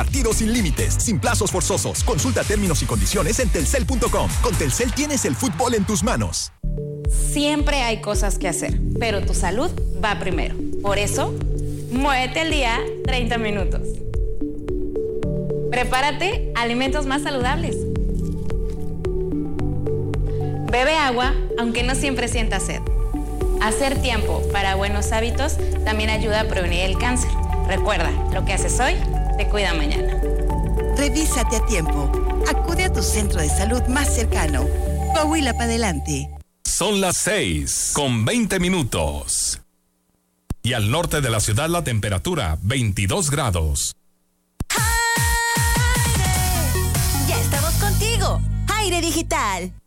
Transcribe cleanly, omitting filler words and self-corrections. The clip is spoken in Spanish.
Partidos sin límites, sin plazos forzosos. Consulta términos y condiciones en telcel.com. Con Telcel tienes el fútbol en tus manos. Siempre hay cosas que hacer, pero tu salud va primero. Por eso, muévete al día 30 minutos. Prepárate alimentos más saludables. Bebe agua, aunque no siempre sientas sed. Hacer tiempo para buenos hábitos también ayuda a prevenir el cáncer. Recuerda, lo que haces hoy te cuida mañana. Revísate a tiempo. Acude a tu centro de salud más cercano. Coahuila para adelante. Son las 6:20. Y al norte de la ciudad la temperatura 22 grados. ¡Aire! Ya estamos contigo. Aire Digital.